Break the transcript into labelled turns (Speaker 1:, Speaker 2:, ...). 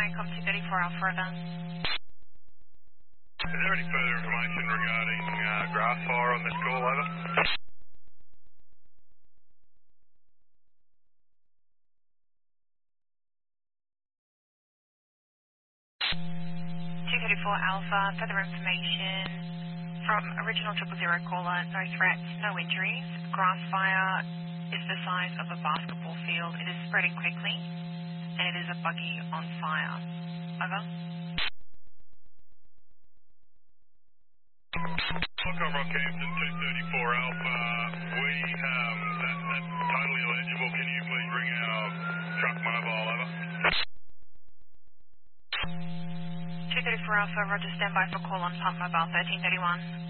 Speaker 1: Maricom 234 Alpha, over.
Speaker 2: Is there any further information regarding grass fire on this call, over?
Speaker 1: 234 Alpha, further information from original 000 caller, no threats, no injuries. Grass fire is the size of a basketball field. It is spreading quickly and it is a buggy on fire. Over.
Speaker 2: Welcome, Rockhampton 234 Alpha. That's totally illegible. Can you please bring our truck mobile, over?
Speaker 1: 234 Alpha, roger, standby for call on pump mobile 1331.